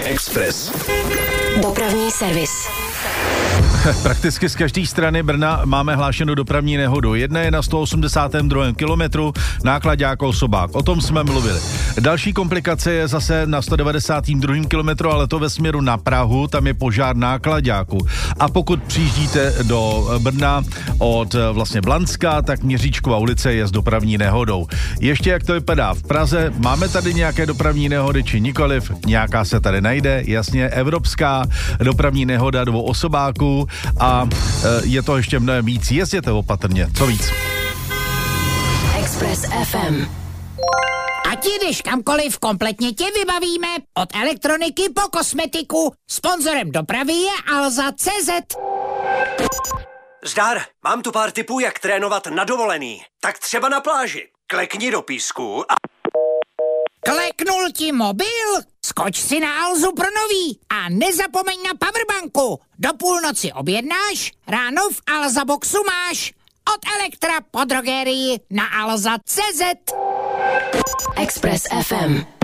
Express. Dopravní servis. Prakticky z každé strany Brna máme hlášenou dopravní nehodu. Jedna je na 182. kilometru, náklaďák osobák. O tom jsme mluvili. Další komplikace je zase na 192. kilometru, ale to ve směru na Prahu, tam je požár náklaďáku. A pokud přijíždíte do Brna od vlastně Blanska, tak Měříčkova ulice je s dopravní nehodou. Ještě jak to vypadá v Praze, máme tady nějaké dopravní nehody či nikoliv? Nějaká se tady najde, jasně, evropská dopravní nehoda 2 osobáků a je to ještě mnohem víc. Jezděte opatrně, co víc. Express FM. Ať jdeš kamkoliv, kompletně tě vybavíme. Od elektroniky po kosmetiku. Sponzorem dopravy je Alza.cz. Zdar, mám tu pár tipů, jak trénovat na dovolený. Tak třeba na pláži. Klekni do písku a... Kleknul ti mobil? Skoč si na Alzu pro nový a nezapomeň na powerbanku. Do půlnoci objednáš, ráno v Alza Boxu máš. Od Elektra po drogerii na Alza.cz. Express FM.